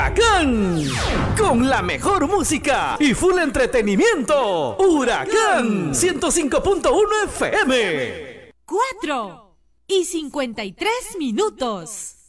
Huracán, con la mejor música y full entretenimiento. Huracán 105.1 FM. 4:53.